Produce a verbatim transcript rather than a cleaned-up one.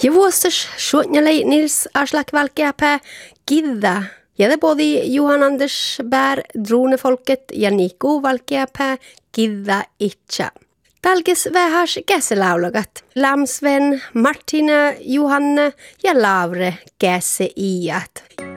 Ja vuostas suotnjalei Nils Aslak valkeapää kidda. Ja det både Johan Anders Bär dronefolket ja Niku valkeapää kidda itcha. Talkes vähäs käselaulagat. Lamsven, Martina, Johanna ja Laure käse iat.